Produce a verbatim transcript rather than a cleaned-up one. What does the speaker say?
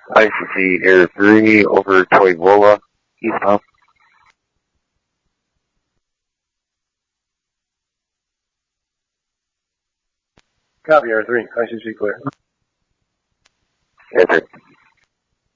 I C C Air three over Toivola, eastbound. Copy, Air three, I C C clear.